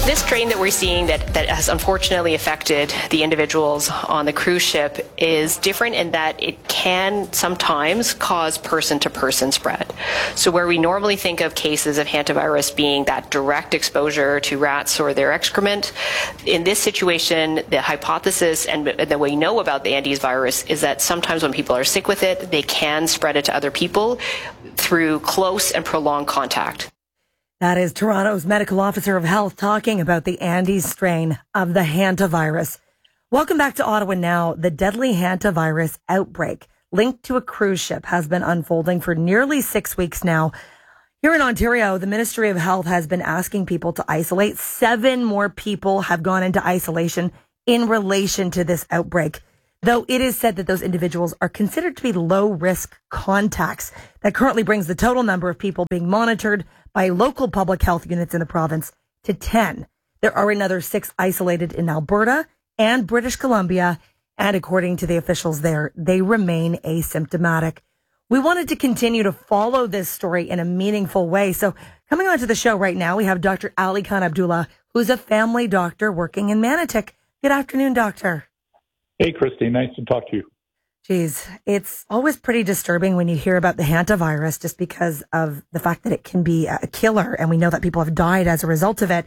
This strain that we're seeing that has unfortunately affected the individuals on the cruise ship is different in that it can sometimes cause person-to-person spread. So where we normally think of cases of hantavirus being that direct exposure to rats or their excrement, in this situation, the hypothesis and that we know about the Andes virus is that sometimes when people are sick with it, they can spread it to other people through close and prolonged contact. That is Toronto's medical officer of health talking about the Andes strain of the hantavirus. Welcome back to Ottawa now. The deadly hantavirus outbreak linked to a cruise ship has been unfolding for nearly 6 weeks now. Here in Ontario, the Ministry of Health has been asking people to isolate. 7 more people have gone into isolation in relation to this outbreak, though it is said that those individuals are considered to be low-risk contacts. That currently brings the total number of people being monitored by local public health units in the province to 10. There are another 6 isolated in Alberta and British Columbia, and according to the officials there, they remain asymptomatic. We wanted to continue to follow this story in a meaningful way. So coming onto the show right now, we have Dr. Ali Khan Abdullah, who's a family doctor working in Manotick. Good afternoon, doctor. Hey, Christy. Nice to talk to you. Geez, it's always pretty disturbing when you hear about the hantavirus just because of the fact that it can be a killer, and we know that people have died as a result of it.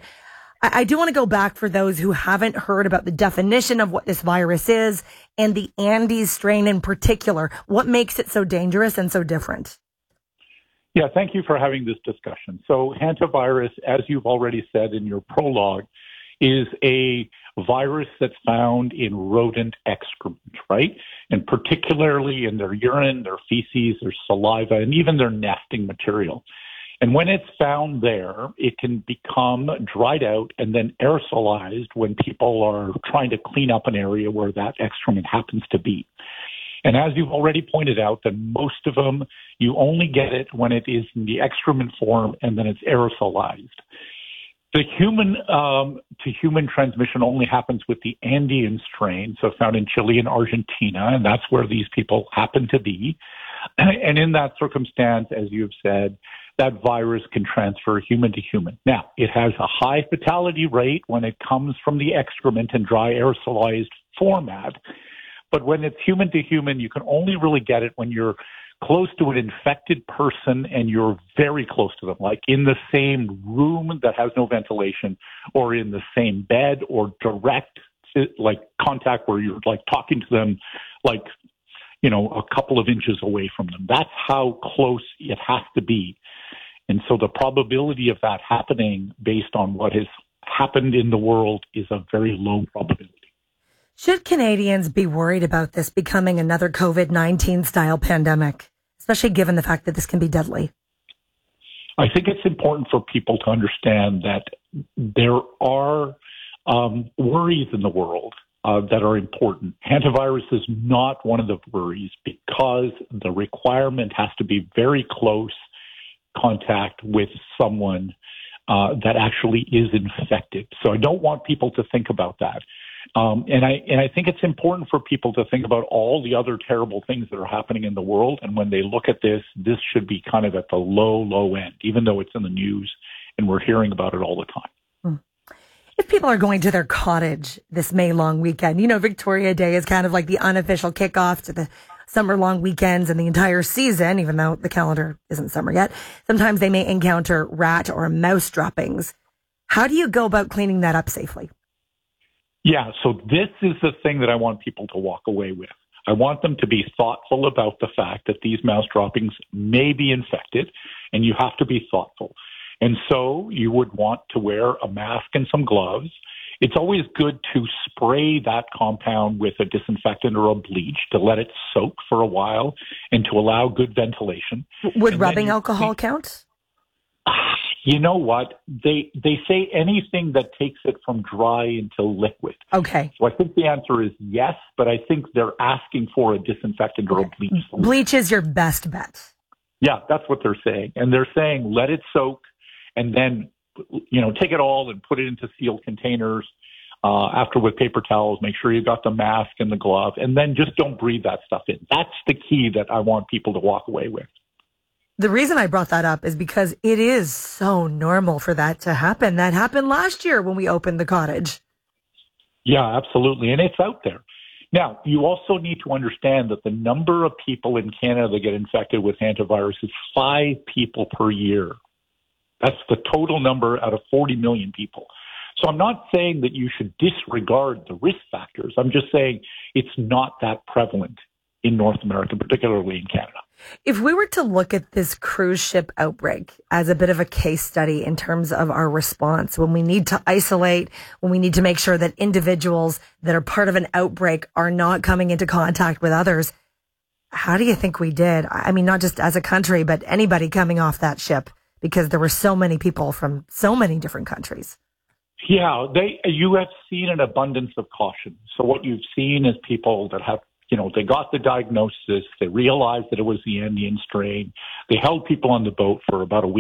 I do want to go back for those who haven't heard about the definition of what this virus is and the Andes strain in particular. What makes it so dangerous and so different? Yeah, thank you for having this discussion. So hantavirus, as you've already said in your prologue, is a virus that's found in rodent excrement, right? And particularly in their urine, their feces, their saliva, and even their nesting material. And when it's found there, it can become dried out and then aerosolized when people are trying to clean up an area where that excrement happens to be. And as you've already pointed out, that most of them, you only get it when it is in the excrement form and then it's aerosolized. The human to human transmission only happens with the Andean strain, so found in Chile and Argentina, and that's where these people happen to be. And in that circumstance, as you've said, that virus can transfer human to human. Now, it has a high fatality rate when it comes from the excrement in dry aerosolized format. But when it's human to human, you can only really get it when you're close to an infected person and you're very close to them, like in the same room that has no ventilation or in the same bed or direct like contact where you're like talking to them like, you know, a couple of inches away from them. That's how close it has to be. And so the probability of that happening based on what has happened in the world is a very low probability. Should Canadians be worried about this becoming another COVID-19 style pandemic, especially given the fact that this can be deadly? I think it's important for people to understand that there are worries in the world that are important. Hantavirus is not one of the worries because the requirement has to be very close contact with someone that actually is infected. So I don't want people to think about that. And I think it's important for people to think about all the other terrible things that are happening in the world. And when they look at this, this should be kind of at the low end, even though it's in the news and we're hearing about it all the time. If people are going to their cottage this May long weekend, you know, Victoria Day is kind of like the unofficial kickoff to the summer long weekends and the entire season, even though the calendar isn't summer yet. Sometimes they may encounter rat or mouse droppings. How do you go about cleaning that up safely? Yeah, so this is the thing that I want people to walk away with. I want them to be thoughtful about the fact that these mouse droppings may be infected, and you have to be thoughtful. And so you would want to wear a mask and some gloves. It's always good to spray that compound with a disinfectant or a bleach to let it soak for a while and to allow good ventilation. Would rubbing alcohol count? You know what? They say anything that takes it from dry into liquid. Okay. So I think the answer is yes, but I think they're asking for a disinfectant or a bleach. Bleach is your best bet. Yeah, that's what they're saying. And they're saying let it soak and then, you know, take it all and put it into sealed containers. After with paper towels, make sure you got the mask and the glove, and then just don't breathe that stuff in. That's the key that I want people to walk away with. The reason I brought that up is because it is so normal for that to happen. That happened last year when we opened the cottage. Yeah, absolutely. And it's out there. Now, you also need to understand that the number of people in Canada that get infected with hantavirus is 5 people per year. That's the total number out of 40 million people. So I'm not saying that you should disregard the risk factors. I'm just saying it's not that prevalent in North America, particularly in Canada. If we were to look at this cruise ship outbreak as a bit of a case study in terms of our response, when we need to isolate, when we need to make sure that individuals that are part of an outbreak are not coming into contact with others, how do you think we did? I mean, not just as a country, but anybody coming off that ship, because there were so many people from so many different countries. Yeah, you have seen an abundance of caution. So what you've seen is people that have, they got the diagnosis, they realized that it was the Andean strain, they held people on the boat for about a week.